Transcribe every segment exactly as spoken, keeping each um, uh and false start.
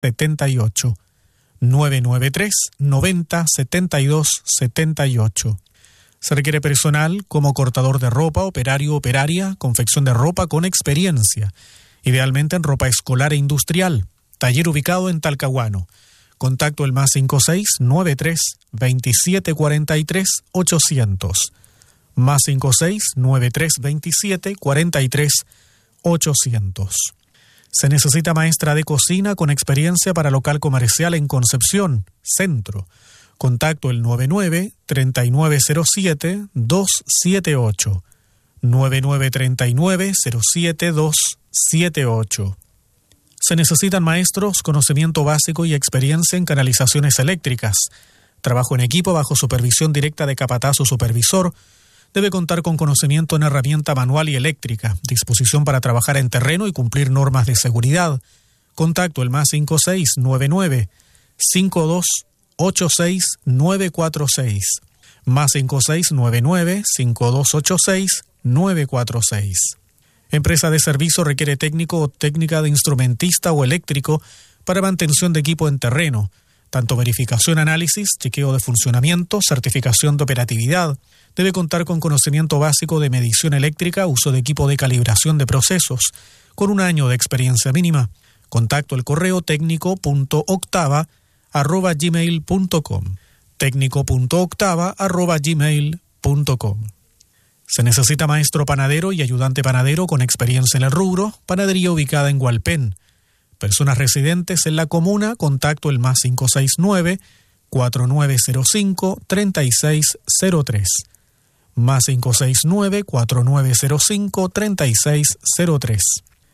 setenta y ocho. nueve nueve tres, noventa, setenta y dos, setenta y ocho. Se requiere personal como cortador de ropa, operario, operaria, confección de ropa con experiencia, idealmente en ropa escolar e industrial. Taller ubicado en Talcahuano. Contacto el más cinco seis nueve tres, veintisiete cuarenta y tres, ochocientos. Más cinco seis nueve tres, veintisiete cuarenta y tres, ochocientos. Se necesita maestra de cocina con experiencia para local comercial en Concepción, Centro. Contacto el nueve nueve, treinta y nueve cero siete, doscientos setenta y ocho. nueve nueve treinta y nueve cero siete, doscientos setenta y ocho. Se necesitan maestros, conocimiento básico y experiencia en canalizaciones eléctricas. Trabajo en equipo bajo supervisión directa de capataz o supervisor. Debe contar con conocimiento en herramienta manual y eléctrica, disposición para trabajar en terreno y cumplir normas de seguridad. Contacto el más cinco seis nueve nueve, cinco dos ocho seis, nueve cuatro seis. Más cinco seis nueve nueve, cinco dos ocho seis, nueve cuatro seis. Empresa de servicio requiere técnico o técnica de instrumentista o eléctrico para mantención de equipo en terreno, tanto verificación, análisis, chequeo de funcionamiento, certificación de operatividad. Debe contar con conocimiento básico de medición eléctrica, uso de equipo de calibración de procesos, con un año de experiencia mínima. Contacto el correo técnico punto octava arroba gmail punto com. técnico punto octava arroba gmail punto com. Se necesita maestro panadero y ayudante panadero con experiencia en el rubro, panadería ubicada en Hualpén. Personas residentes en la comuna, contacto el más cinco seis nueve, cuatro nueve cero cinco, tres seis cero tres. Más cinco seis nueve, cuatro nueve cero cinco, tres seis cero tres.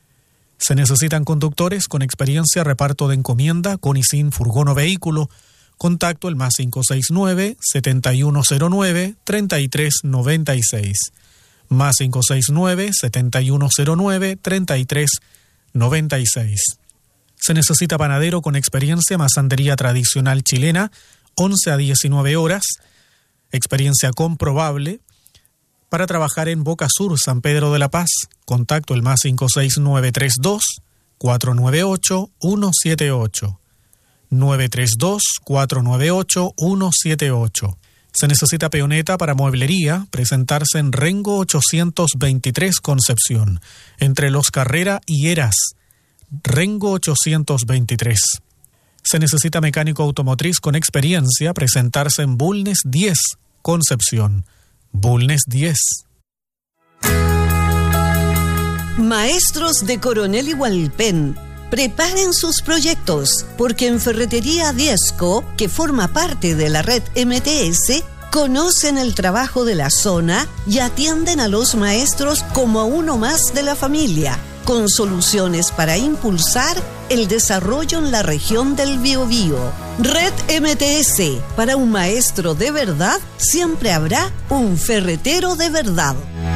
Se necesitan conductores con experiencia, reparto de encomienda, con y sin furgón o vehículo. Contacto el más cinco seis nueve, setenta y uno cero nueve, treinta y tres noventa y seis. Más cinco seis nueve, setenta y uno cero nueve, treinta y tres noventa y seis. Se necesita panadero con experiencia, masandería tradicional chilena, once a diecinueve horas, experiencia comprobable, para trabajar en Boca Sur, San Pedro de la Paz. Contacto el más cinco seis nueve tres dos, cuatro nueve ocho, uno siete ocho. nueve tres dos, cuatro nueve ocho, uno siete ocho. Se necesita peoneta para mueblería, presentarse en Rengo ochocientos veintitrés Concepción, entre Los Carrera y Heras, Rengo ochocientos veintitrés. Se necesita mecánico automotriz con experiencia, presentarse en Bulnes diez Concepción, Bulnes diez. Maestros de Coronel y Hualpén, preparen sus proyectos, porque en Ferretería Diezco, que forma parte de la red M T S, conocen el trabajo de la zona y atienden a los maestros como a uno más de la familia, con soluciones para impulsar el desarrollo en la región del Biobío. Red M T S, para un maestro de verdad, siempre habrá un ferretero de verdad.